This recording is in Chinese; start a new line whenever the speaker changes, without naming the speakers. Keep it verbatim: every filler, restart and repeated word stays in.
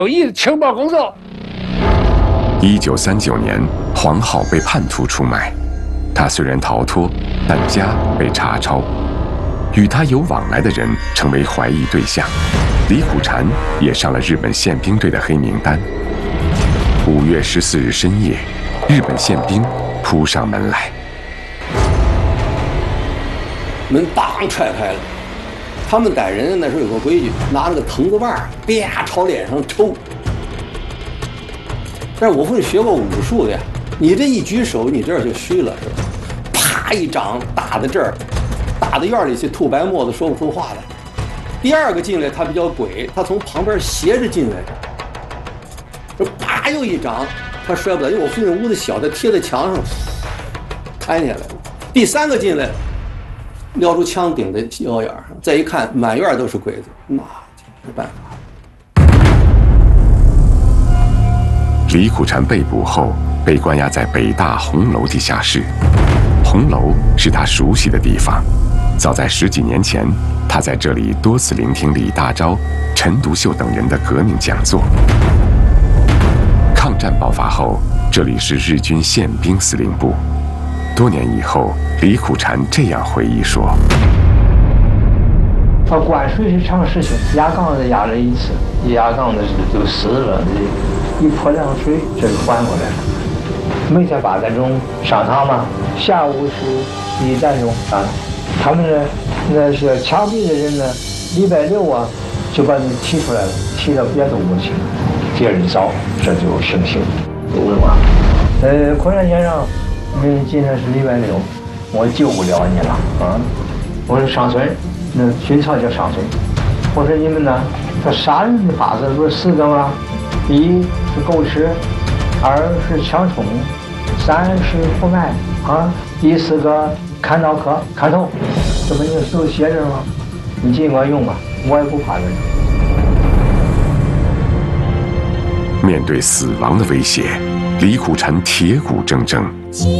有意情报工作。
一九三九年，黄浩被叛徒出卖，他虽然逃脱，但家被查抄，与他有往来的人成为怀疑对象。李苦禅也上了日本宪兵队的黑名单。五月十四日深夜，日本宪兵扑上门来，
门当踹开了。他们逮人那时候有个规矩，拿那个藤子棒啪朝脸上抽。但是我会学过武术的呀，你这一举手，你这儿就虚了，是吧？啪一掌打在这儿，打到院里去吐白沫子，说不出话来。第二个进来他比较鬼，他从旁边斜着进来，这啪又一掌，他摔不倒，因为我父亲屋子小，他贴在墙上，弹下来了。第三个进来，撩出枪顶在腰眼上，再一看满院都是鬼子，那没办法。
李苦禅被捕后，被关押在北大红楼地下室。红楼是他熟悉的地方，早在十几年前，他在这里多次聆听李大钊、陈独秀等人的革命讲座。抗战爆发后，这里是日军宪兵司令部。多年以后，李苦禅这样回忆说：“
他灌水是常事情，压缸子压了一次，压缸子是就湿了，一泼凉水这就缓过来了。每天八点钟上堂嘛，下午是一点钟上堂。他们呢，那是枪毙的人呢，礼拜六啊就把你提出来了，提到别的屋去，第二早这就行刑。懂了吗？呃，昆山先生。”嗯，今天是礼拜六，我救不了你了啊！我说上村，那军曹叫上村。我说你们呢？他杀人的法子不是四个吗？一是狗吃，二是抢冲，三是腐败啊，第四个砍刀客砍头，这不你手写着吗？你尽管用吧，我也不怕人。
面对死亡的威胁，李苦禅铁骨铮铮。